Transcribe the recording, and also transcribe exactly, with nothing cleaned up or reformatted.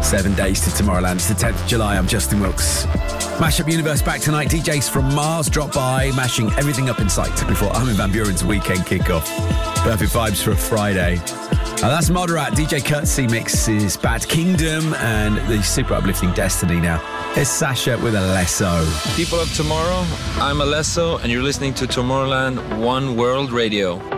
Seven days to Tomorrowland. It's the tenth of July. I'm Justin Wilkes. Mashup Universe back tonight. D Js from Mars drop by, mashing everything up in sight before Armin van Buuren's weekend kickoff. Perfect vibes for a Friday. Uh, that's Moderat. D J Curtsy mixes Bad Kingdom and the super uplifting Destiny now. Here's Sasha with Alesso. People of tomorrow, I'm Alesso and you're listening to Tomorrowland One World Radio.